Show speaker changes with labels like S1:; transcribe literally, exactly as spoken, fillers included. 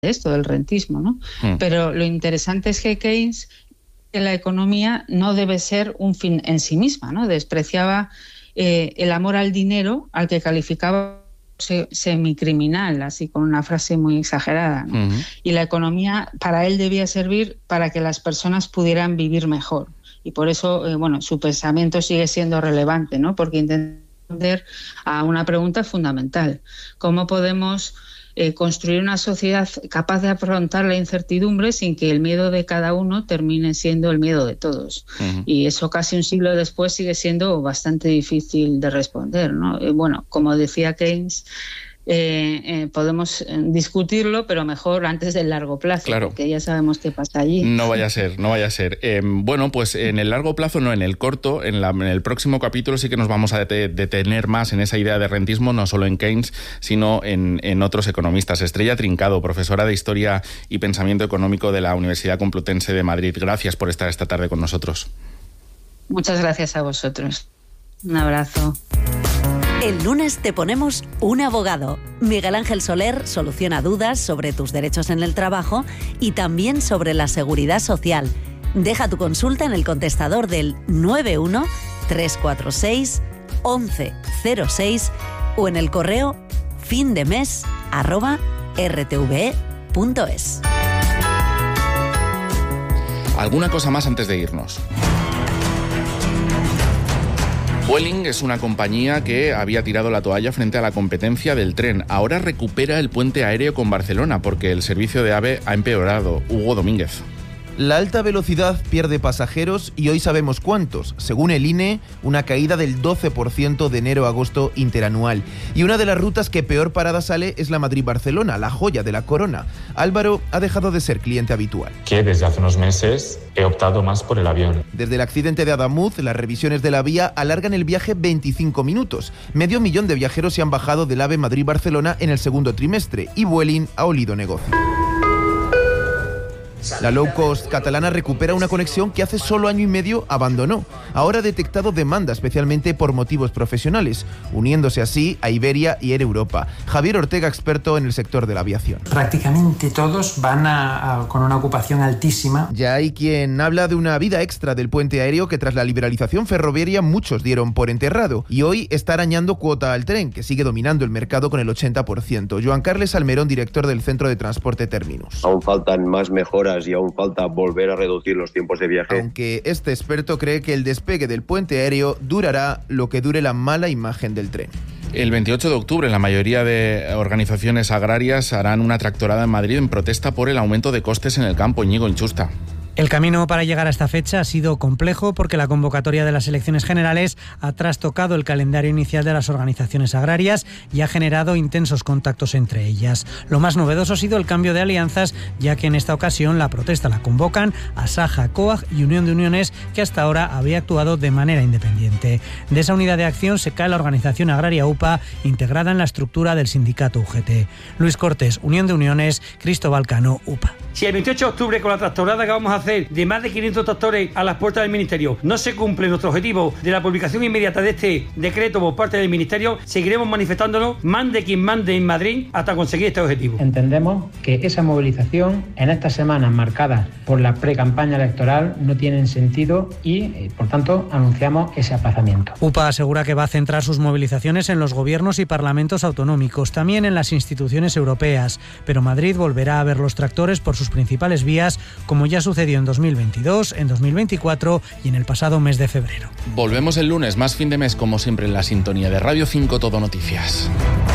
S1: esto, del rentismo, ¿no? Mm. Pero lo interesante es que Keynes, que la economía no debe ser un fin en sí misma, ¿no? Despreciaba eh, el amor al dinero, al que calificaba se, semicriminal, así con una frase muy exagerada, ¿no? Uh-huh. Y la economía para él debía servir para que las personas pudieran vivir mejor. Y por eso, eh, bueno, su pensamiento sigue siendo relevante, ¿no? Porque intenta responder a una pregunta fundamental: ¿cómo podemos eh, construir una sociedad capaz de afrontar la incertidumbre sin que el miedo de cada uno termine siendo el miedo de todos? Uh-huh. Y eso casi un siglo después sigue siendo bastante difícil de responder, ¿no? Eh, bueno, como decía Keynes, Eh, eh, podemos discutirlo, pero mejor antes del largo plazo, claro, porque ya sabemos qué pasa allí.
S2: No vaya a ser, no vaya a ser. Eh, bueno, pues en el largo plazo, no, en el corto, en, la, en el próximo capítulo sí que nos vamos a detener más en esa idea de rentismo, no solo en Keynes, sino en, en otros economistas. Estrella Trincado, profesora de Historia y Pensamiento Económico de la Universidad Complutense de Madrid. Gracias por estar esta tarde con nosotros.
S1: Muchas gracias a vosotros. Un abrazo.
S3: El lunes te ponemos un abogado. Miguel Ángel Soler soluciona dudas sobre tus derechos en el trabajo y también sobre la seguridad social. Deja tu consulta en el contestador del nueve uno tres cuatro seis once cero seis o en el correo findemes arroba r t v e punto es.
S2: ¿Alguna cosa más antes de irnos? Vueling es una compañía que había tirado la toalla frente a la competencia del tren. Ahora recupera el puente aéreo con Barcelona porque el servicio de AVE ha empeorado. Hugo Domínguez.
S4: La alta velocidad pierde pasajeros y hoy sabemos cuántos. Según el I N E, una caída del doce por ciento de enero a agosto interanual. Y una de las rutas que peor parada sale es la Madrid-Barcelona, la joya de la corona. Álvaro ha dejado de ser cliente habitual.
S5: Que desde hace unos meses he optado más por el avión.
S4: Desde el accidente de Adamuz, las revisiones de la vía alargan el viaje veinticinco minutos. Medio millón de viajeros se han bajado del AVE Madrid-Barcelona en el segundo trimestre y Vueling ha olido negocio. La low cost catalana recupera una conexión que hace solo año y medio abandonó. Ahora ha detectado demanda especialmente por motivos profesionales, uniéndose así a Iberia y Air Europa. Javier Ortega, experto en el sector de la aviación.
S6: Prácticamente todos van a, a, con una ocupación altísima.
S4: Ya hay quien habla de una vida extra del puente aéreo que tras la liberalización ferroviaria muchos dieron por enterrado y hoy está arañando cuota al tren, que sigue dominando el mercado con el ochenta por ciento. Joan Carles Almerón, director del Centro de Transporte Terminus.
S7: Aún faltan más mejoras y aún falta volver a reducir los tiempos de viaje.
S4: Aunque este experto cree que el despegue del puente aéreo durará lo que dure la mala imagen del tren.
S2: El veintiocho de octubre la mayoría de organizaciones agrarias harán una tractorada en Madrid en protesta por el aumento de costes en el campo. Íñigo Inchusta.
S8: El camino para llegar a esta fecha ha sido complejo porque la convocatoria de las elecciones generales ha trastocado el calendario inicial de las organizaciones agrarias y ha generado intensos contactos entre ellas. Lo más novedoso ha sido el cambio de alianzas, ya que en esta ocasión la protesta la convocan Asaja, COAG y Unión de Uniones, que hasta ahora había actuado de manera independiente. De esa unidad de acción se cae la organización agraria U P A, integrada en la estructura del sindicato U G T. Luis Cortés, Unión de Uniones, Cristóbal Cano, U P A.
S9: Si el veintiocho de octubre, con la tractorada que vamos a hacer de más de quinientos tractores a las puertas del Ministerio, no se cumple nuestro objetivo de la publicación inmediata de este decreto por parte del Ministerio, seguiremos manifestándonos, mande quien mande en Madrid, hasta conseguir este objetivo.
S6: Entendemos que esa movilización en estas semanas marcadas por la pre-campaña electoral no tienen sentido y, eh, por tanto, anunciamos ese aplazamiento.
S8: U P A asegura que va a centrar sus movilizaciones en los gobiernos y parlamentos autonómicos, también en las instituciones europeas, pero Madrid volverá a ver los tractores por sus principales vías, como ya sucedió en dos mil veintidós, en dos mil veinticuatro y en el pasado mes de febrero.
S2: Volvemos el lunes, más fin de mes, como siempre, en la sintonía de Radio cinco Todo Noticias.